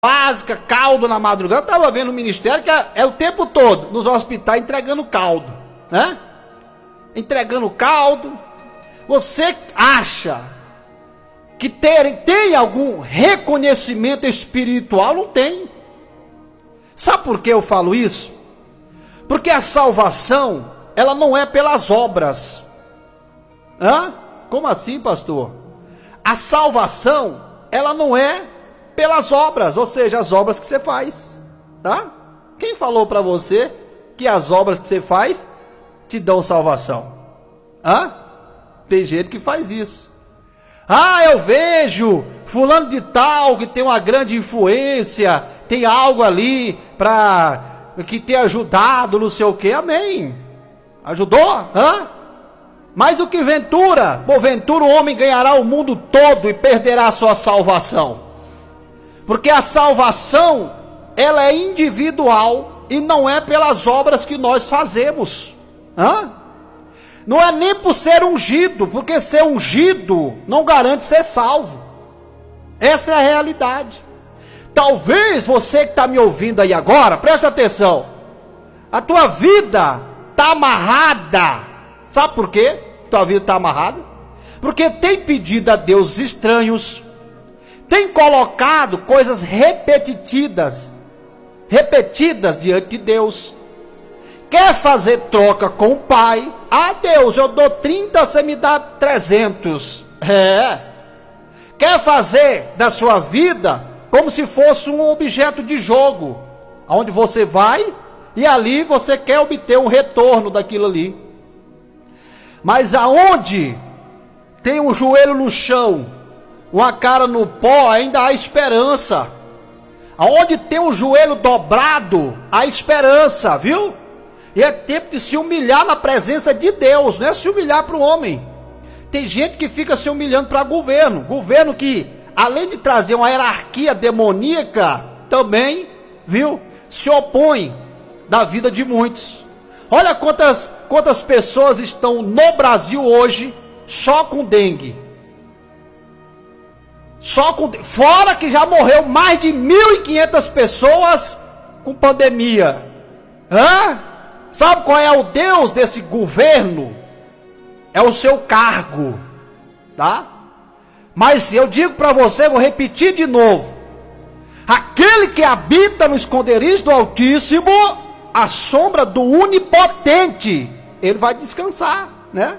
básica, caldo na madrugada. Eu estava vendo o ministério que é o tempo todo nos hospitais entregando caldo, né? Entregando caldo. Você acha que tem algum reconhecimento espiritual? Não tem. Sabe por que eu falo isso? Porque a salvação, ela não é pelas obras. Hã? Como assim, pastor? A salvação, ela não é pelas obras, ou seja, as obras que você faz, tá? Quem falou para você que as obras que você faz te dão salvação? Hã? Tem gente que faz isso. Ah, eu vejo fulano de tal que tem uma grande influência, tem algo ali para que tem ajudado, não sei o que. Amém. Ajudou? Hã? Mas o que porventura o homem ganhará o mundo todo e perderá a sua salvação. Porque a salvação, ela é individual e não é pelas obras que nós fazemos. Hã? Não é nem por ser ungido, porque ser ungido não garante ser salvo. Essa é a realidade. Talvez você que está me ouvindo aí agora, presta atenção, a tua vida está amarrada. Sabe por quê? Tua vida está amarrada? Porque tem pedido a deuses estranhos, tem colocado coisas repetidas diante de Deus. Quer fazer troca com o pai? Ah, Deus, eu dou 30, você me dá 300. Quer fazer da sua vida como se fosse um objeto de jogo, onde você vai e ali você quer obter um retorno daquilo ali. Mas aonde tem um joelho no chão, uma cara no pó, ainda há esperança. Aonde tem um joelho dobrado, há esperança, viu? E é tempo de se humilhar na presença de Deus, não é se humilhar para o homem. Tem gente que fica se humilhando para governo que, além de trazer uma hierarquia demoníaca, também, viu, se opõe da vida de muitos. Olha quantas pessoas estão no Brasil hoje só com dengue. Fora que já morreu mais de 1.500 pessoas com pandemia. Sabe qual é o Deus desse governo? É o seu cargo, tá? Mas eu digo para você, vou repetir de novo: aquele que habita no esconderijo do Altíssimo, a sombra do Onipotente, ele vai descansar, né?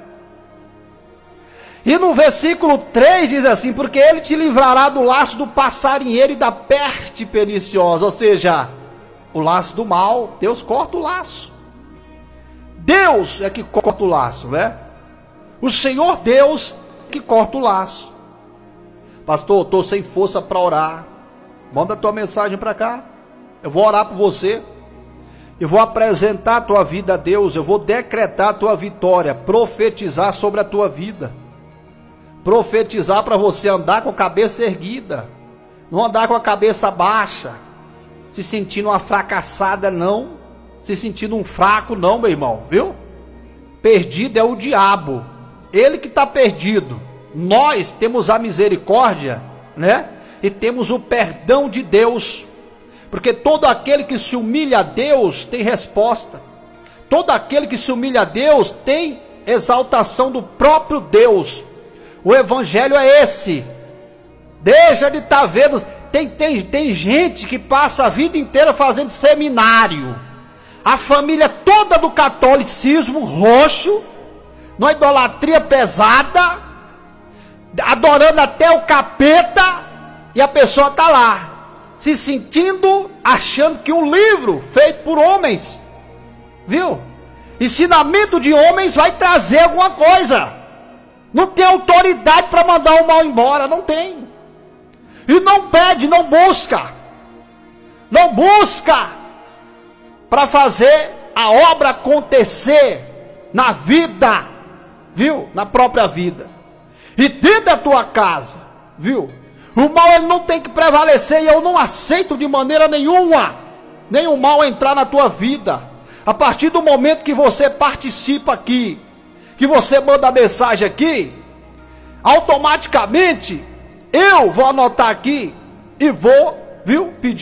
E no versículo 3 diz assim: porque ele te livrará do laço do passarinheiro e da peste perniciosa. Ou seja, o laço do mal, Deus corta o laço. Deus é que corta o laço, né? O Senhor Deus que corta o laço. Pastor, estou sem força para orar. Manda a tua mensagem para cá. Eu vou orar por você. Eu vou apresentar a tua vida a Deus. Eu vou decretar a tua vitória. Profetizar sobre a tua vida. Profetizar para você andar com a cabeça erguida. Não andar com a cabeça baixa. Se sentindo uma fracassada, não. Se sentindo um fraco, não, meu irmão, viu? Perdido é o diabo, ele que está perdido. Nós temos a misericórdia, né? E temos o perdão de Deus, porque todo aquele que se humilha a Deus tem resposta. Todo aquele que se humilha a Deus tem exaltação do próprio Deus. O evangelho é esse. Deixa de estar vendo. Tem gente que passa a vida inteira fazendo seminário. A família toda do catolicismo roxo, numa idolatria pesada, adorando até o capeta, e a pessoa está lá, se sentindo, achando que um livro feito por homens, viu? Ensinamento de homens vai trazer alguma coisa. Não tem autoridade para mandar o mal embora, não tem. E não pede, não busca para fazer a obra acontecer na vida, viu? Na própria vida. E dentro da tua casa, viu? O mal ele não tem que prevalecer, e eu não aceito de maneira nenhuma nenhum mal entrar na tua vida. A partir do momento que você participa aqui, que você manda a mensagem aqui, automaticamente eu vou anotar aqui e vou viu?